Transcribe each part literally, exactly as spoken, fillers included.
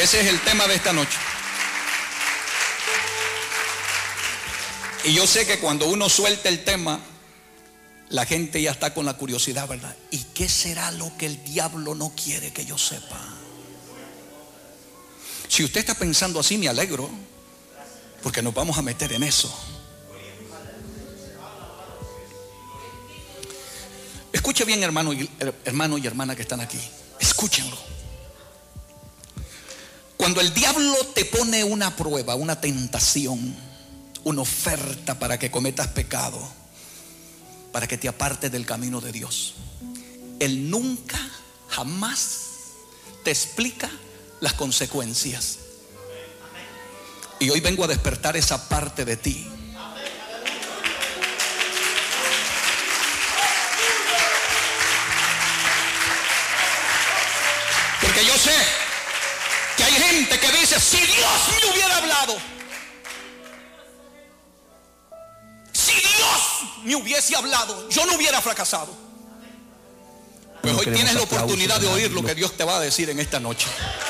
Ese es el tema de esta noche. Y yo sé que cuando uno suelta el tema, la gente ya está con la curiosidad, ¿verdad? ¿Y qué será lo que el diablo no quiere que yo sepa? Si usted está pensando así, me alegro, porque nos vamos a meter en eso. Escuche bien, hermano y, hermano y hermana que están aquí. Escúchenlo. Cuando el diablo te pone una prueba, una tentación, una oferta para que cometas pecado, para que te apartes del camino de Dios, Él nunca, jamás te explica las consecuencias. Y hoy vengo a despertar esa parte de ti. Porque yo sé que hay gente que dice: si Dios me hubiera hablado, si Dios me hubiese hablado, yo no hubiera fracasado. Pues hoy tienes la oportunidad de oír lo que Dios te va a decir en esta noche.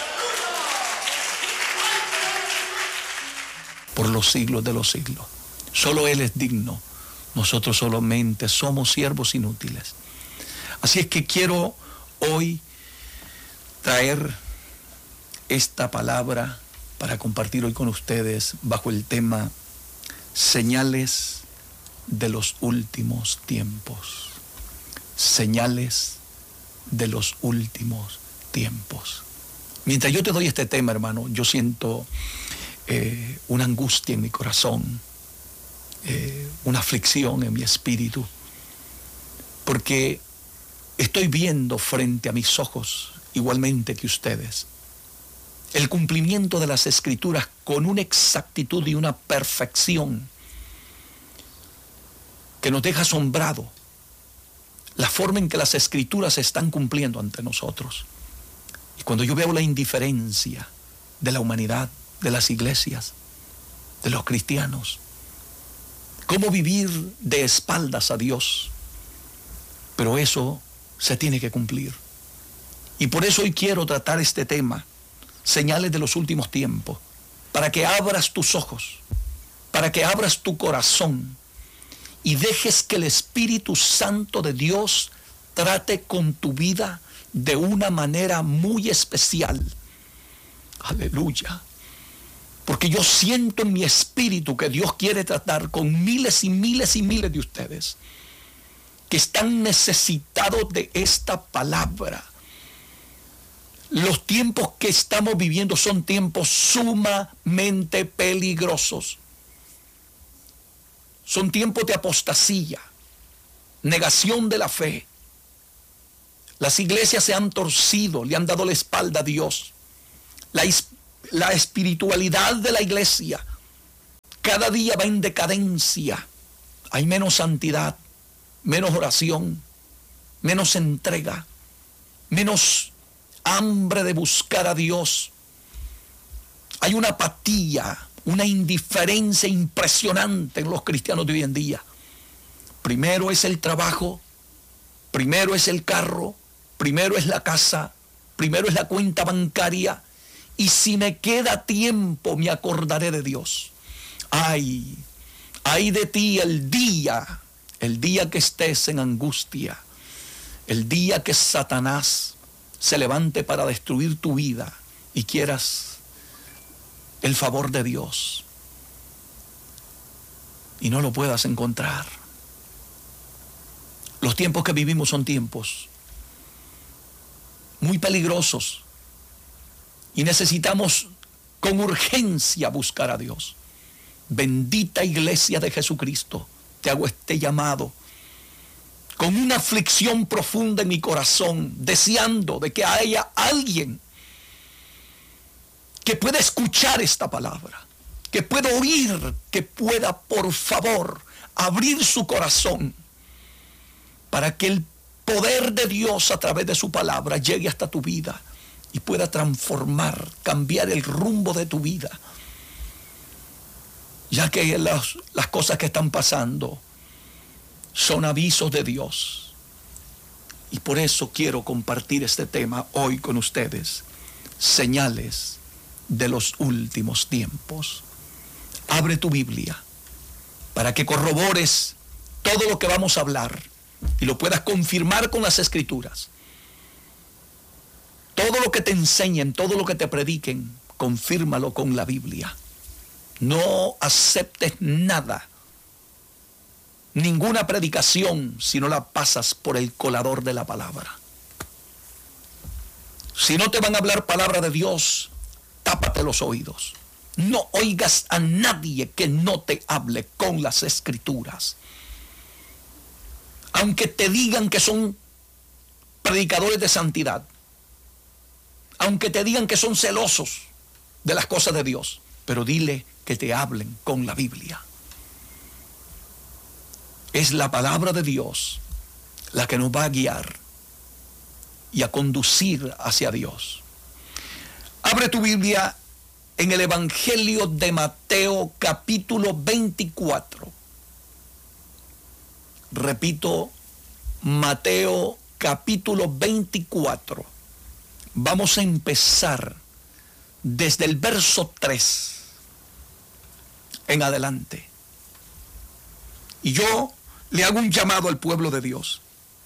Por los siglos de los siglos. Solo Él es digno. Nosotros solamente somos siervos inútiles. Así es que quiero hoy traer esta palabra para compartir hoy con ustedes bajo el tema señales de los últimos tiempos. Señales de los últimos tiempos. Mientras yo te doy este tema, hermano, yo siento eh, una angustia en mi corazón, eh, una aflicción en mi espíritu, porque estoy viendo frente a mis ojos, igualmente que ustedes, el cumplimiento de las Escrituras con una exactitud y una perfección que nos deja asombrado. La forma en que las Escrituras se están cumpliendo ante nosotros. Y cuando yo veo la indiferencia de la humanidad, de las iglesias, de los cristianos, cómo vivir de espaldas a Dios, pero eso se tiene que cumplir. Y por eso hoy quiero tratar este tema, señales de los últimos tiempos, para que abras tus ojos, para que abras tu corazón y dejes que el Espíritu Santo de Dios trate con tu vida de una manera muy especial. Aleluya. Porque yo siento en mi espíritu que Dios quiere tratar con miles y miles y miles de ustedes que están necesitados de esta palabra. Los tiempos que estamos viviendo son tiempos sumamente peligrosos. Son tiempos de apostasía, negación de la fe. Las iglesias se han torcido, le han dado la espalda a Dios. La, la espiritualidad de la iglesia cada día va en decadencia. Hay menos santidad, menos oración, menos entrega, menos hambre de buscar a Dios. Hay una apatía, una indiferencia impresionante en los cristianos de hoy en día. Primero es el trabajo, primero es el carro, primero es la casa, primero es la cuenta bancaria, y si me queda tiempo me acordaré de Dios. Ay, ay de ti el día, el día que estés en angustia, el día que Satanás se levante para destruir tu vida y quieras el favor de Dios y no lo puedas encontrar. Los tiempos que vivimos son tiempos muy peligrosos y necesitamos con urgencia buscar a Dios. Bendita Iglesia de Jesucristo, te hago este llamado con una aflicción profunda en mi corazón, deseando de que haya alguien que pueda escuchar esta palabra, que pueda oír, que pueda, por favor, abrir su corazón para que el poder de Dios a través de su palabra llegue hasta tu vida y pueda transformar, cambiar el rumbo de tu vida. Ya que las, las cosas que están pasando son avisos de Dios. Y por eso quiero compartir este tema hoy con ustedes. Señales de los últimos tiempos. Abre tu Biblia para que corrobores todo lo que vamos a hablar y lo puedas confirmar con las Escrituras. Todo lo que te enseñen, todo lo que te prediquen, confírmalo con la Biblia. No aceptes nada, ninguna predicación, si no la pasas por el colador de la palabra. Si no te van a hablar palabra de Dios, tápate los oídos. No oigas a nadie que no te hable con las Escrituras. Aunque te digan que son predicadores de santidad, aunque te digan que son celosos de las cosas de Dios, pero dile que te hablen con la Biblia. Es la palabra de Dios la que nos va a guiar y a conducir hacia Dios. Abre tu Biblia en el Evangelio de Mateo, capítulo veinticuatro. Repito, Mateo, capítulo veinticuatro. Vamos a empezar desde el verso tres en adelante. Y yo le hago un llamado al pueblo de Dios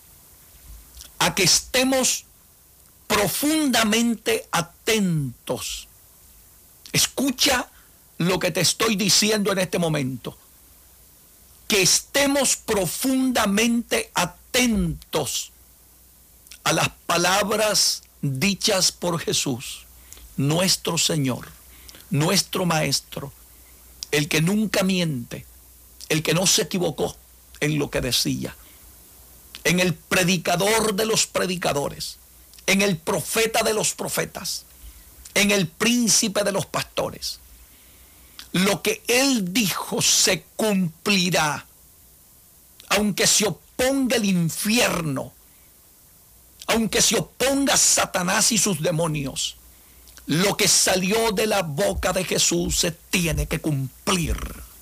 a que estemos profundamente atentos. Escucha lo que te estoy diciendo en este momento. Que estemos profundamente atentos a las palabras dichas por Jesús, nuestro Señor, nuestro Maestro, el que nunca miente, el que no se equivocó en lo que decía, en el predicador de los predicadores, en el profeta de los profetas, en el príncipe de los pastores. Lo que él dijo se cumplirá, aunque se oponga el infierno, aunque se oponga Satanás y sus demonios. Lo que salió de la boca de Jesús se tiene que cumplir.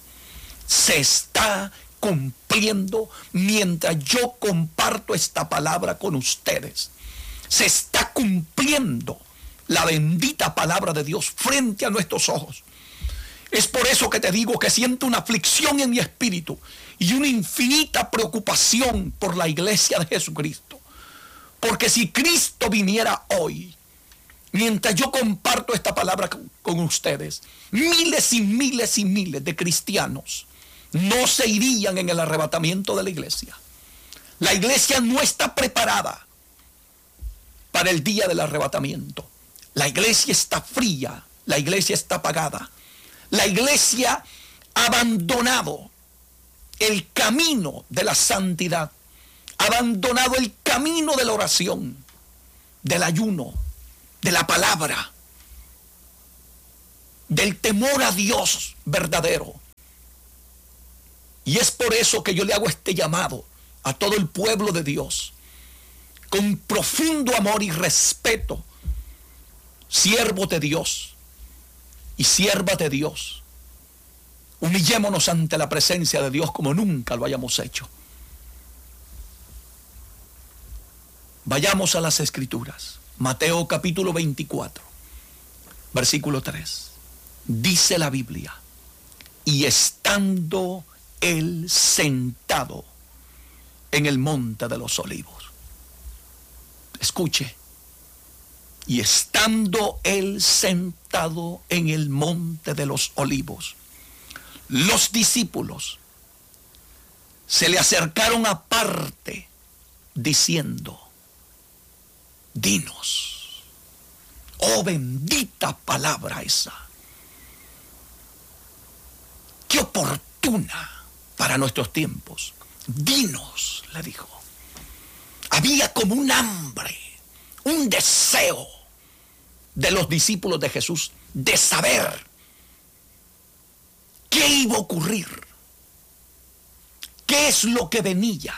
Se está cumpliendo mientras yo comparto esta palabra con ustedes. Se está cumpliendo la bendita palabra de Dios frente a nuestros ojos. Es por eso que te digo que siento una aflicción en mi espíritu y una infinita preocupación por la iglesia de Jesucristo. Porque si Cristo viniera hoy, mientras yo comparto esta palabra con, con ustedes, miles y miles y miles de cristianos no se irían en el arrebatamiento de la iglesia. La iglesia no está preparada para el día del arrebatamiento. La iglesia está fría, la iglesia está apagada. La iglesia ha abandonado el camino de la santidad, ha abandonado el camino de la oración, del ayuno, de la palabra, del temor a Dios verdadero. Y es por eso que yo le hago este llamado a todo el pueblo de Dios, con profundo amor y respeto, siervos de Dios y siervas de Dios. Humillémonos ante la presencia de Dios como nunca lo hayamos hecho. Vayamos a las Escrituras. Mateo capítulo veinticuatro, versículo tres. Dice la Biblia: y estando él sentado en el monte de los olivos. Escuche. Y estando él sentado en el monte de los olivos, los discípulos se le acercaron aparte diciendo: dinos. Oh, bendita palabra esa. Qué oportuna para nuestros tiempos. Dinos, le dijo. Había como un hambre, un deseo de los discípulos de Jesús de saber qué iba a ocurrir, qué es lo que venía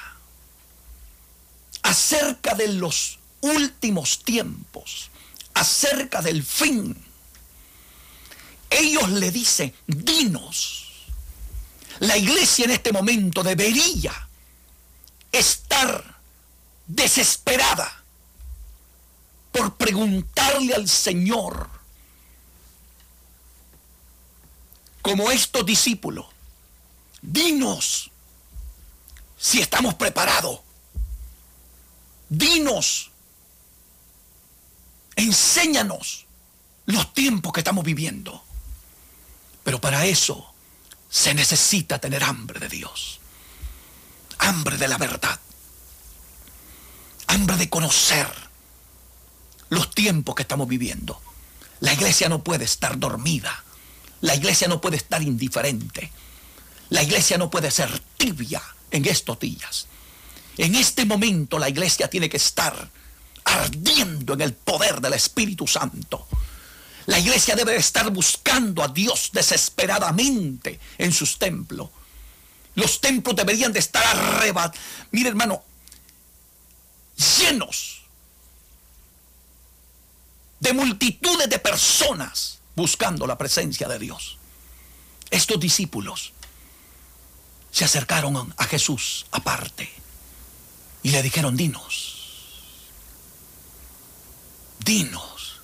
acerca de los últimos tiempos, acerca del fin. Ellos le dicen: dinos. La iglesia en este momento debería estar desesperada por preguntarle al Señor como estos discípulos, dinos si estamos preparados. Dinos, enséñanos los tiempos que estamos viviendo. Pero para eso se necesita tener hambre de Dios, hambre de la verdad, hambre de conocer los tiempos que estamos viviendo. La iglesia no puede estar dormida, la iglesia no puede estar indiferente, la iglesia no puede ser tibia en estos días. En este momento la iglesia tiene que estar ardiendo en el poder del Espíritu Santo. La iglesia debe estar buscando a Dios desesperadamente en sus templos. Los templos deberían de estar arrebatados. Mire, hermano, llenos de multitudes de personas buscando la presencia de Dios. Estos discípulos se acercaron a Jesús aparte y le dijeron: dinos, dinos,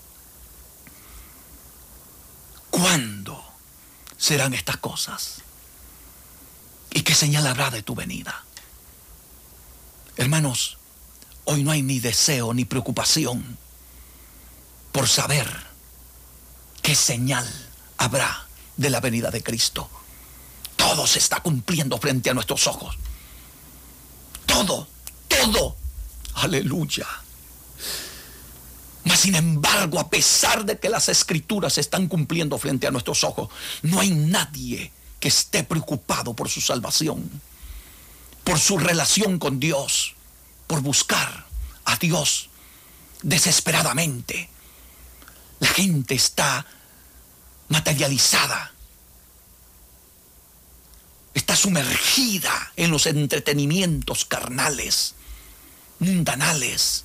¿cuándo serán estas cosas? ¿Y qué señal habrá de tu venida? Hermanos, hoy no hay ni deseo ni preocupación por saber qué señal habrá de la venida de Cristo. Todo se está cumpliendo frente a nuestros ojos. Todo, todo. Aleluya. Mas sin embargo, a pesar de que las escrituras se están cumpliendo frente a nuestros ojos, no hay nadie que esté preocupado por su salvación, por su relación con Dios, por buscar a Dios desesperadamente. La gente está materializada, está sumergida en los entretenimientos carnales, mundanales.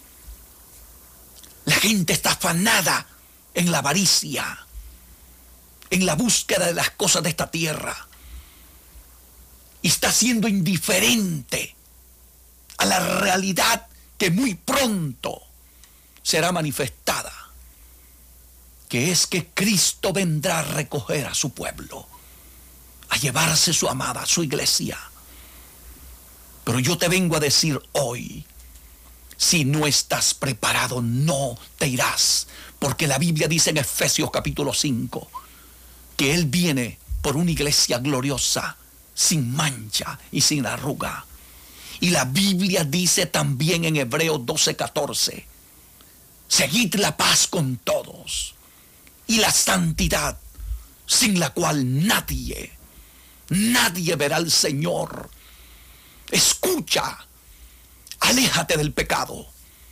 La gente está afanada en la avaricia, en la búsqueda de las cosas de esta tierra, y está siendo indiferente a la realidad que muy pronto será manifestada, que es que Cristo vendrá a recoger a su pueblo, a llevarse su amada, su iglesia. Pero yo te vengo a decir hoy, si no estás preparado, no te irás, porque la Biblia dice en Efesios capítulo cinco, que Él viene por una iglesia gloriosa, sin mancha y sin arruga. Y la Biblia dice también en Hebreos doce catorce, seguid la paz con todos y la santidad, sin la cual nadie, nadie verá al Señor. Escucha, aléjate del pecado,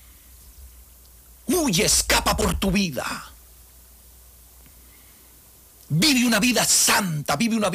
huye, escapa por tu vida, vive una vida santa, vive una vida